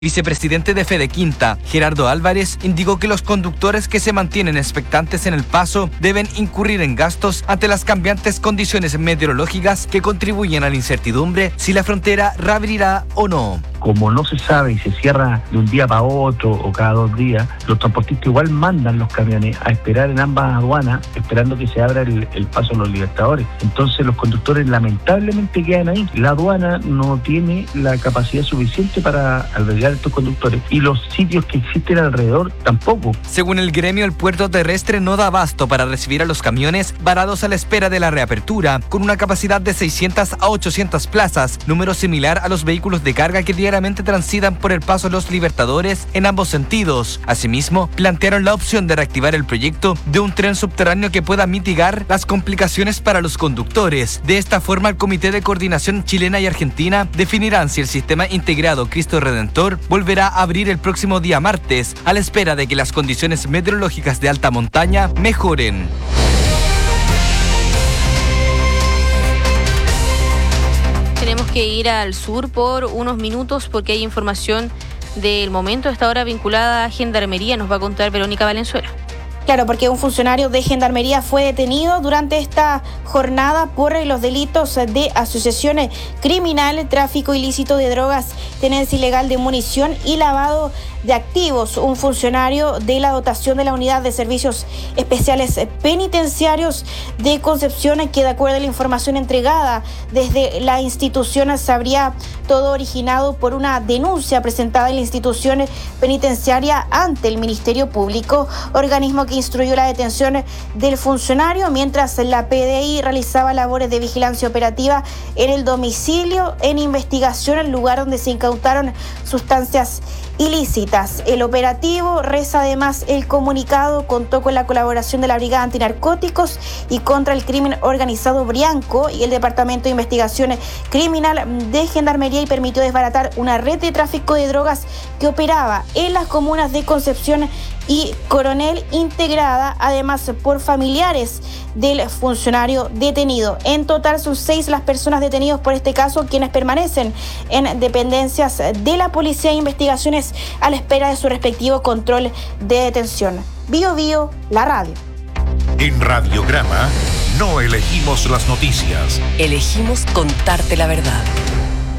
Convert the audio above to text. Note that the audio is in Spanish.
Vicepresidente de Fede Quinta, Gerardo Álvarez, indicó que los conductores que se mantienen expectantes en el paso deben incurrir en gastos ante las cambiantes condiciones meteorológicas que contribuyen a la incertidumbre si la frontera reabrirá o no. Como no se sabe y se cierra de un día para otro o cada 2 días, los transportistas igual mandan los camiones a esperar en ambas aduanas, esperando que se abra el paso a los Libertadores. Entonces los conductores lamentablemente quedan ahí. La aduana no tiene la capacidad suficiente para albergar a estos conductores y los sitios que existen alrededor tampoco. Según el gremio, el puerto terrestre no da abasto para recibir a los camiones varados a la espera de la reapertura, con una capacidad de 600 a 800 plazas, número similar a los vehículos de carga que diariamente transitan por el paso Los Libertadores en ambos sentidos. Asimismo, plantearon la opción de reactivar el proyecto de un tren subterráneo que pueda mitigar las complicaciones para los conductores. De esta forma, el Comité de Coordinación Chilena y Argentina definirán si el sistema integrado Cristo Redentor volverá a abrir el próximo día martes, a la espera de que las condiciones meteorológicas de alta montaña mejoren. Tenemos que ir al sur por unos minutos porque hay información del momento a esta hora vinculada a Gendarmería. Nos va a contar Verónica Valenzuela. Claro, porque un funcionario de Gendarmería fue detenido durante esta jornada por los delitos de asociación criminal, tráfico ilícito de drogas, tenencia ilegal de munición y lavado de activos. Un funcionario de la dotación de la Unidad de Servicios Especiales Penitenciarios de Concepción, que de acuerdo a la información entregada desde la institución, se habría todo originado por una denuncia presentada en la institución penitenciaria ante el Ministerio Público, organismo que instruyó la detención del funcionario mientras la PDI realizaba labores de vigilancia operativa en el domicilio en investigación, el lugar donde se incautaron sustancias ilícitas. El operativo, reza además el comunicado, contó con la colaboración de la Brigada Antinarcóticos y contra el Crimen Organizado Brianco y el Departamento de Investigación Criminal de Gendarmería y permitió desbaratar una red de tráfico de drogas que operaba en las comunas de Concepción y Coronel, integrada además por familiares del funcionario detenido. En total son 6 las personas detenidas por este caso, quienes permanecen en dependencias de la Policía de Investigaciones a la espera de su respectivo control de detención. Bio Bio, la radio. En Radiograma no elegimos las noticias. Elegimos contarte la verdad.